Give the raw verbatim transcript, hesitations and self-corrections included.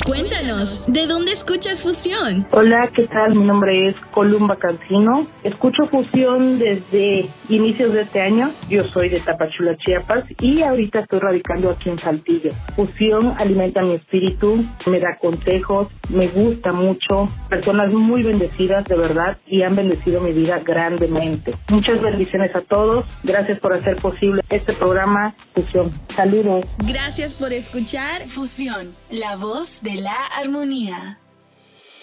Cuéntanos, ¿de dónde escuchas Fusión? Hola, ¿qué tal? Mi nombre es Columba Cancino. Escucho Fusión desde inicios de este año. Yo soy de Tapachula, Chiapas, y ahorita estoy radicando aquí en Saltillo. Fusión alimenta mi espíritu, me da consejos, me gusta mucho. Personas muy bendecidas, de verdad, y han bendecido mi vida grandemente. Muchas bendiciones a todos. Gracias por hacer posible este programa Fusión. Saludos. Gracias por escuchar Fusión, la voz de la armonía.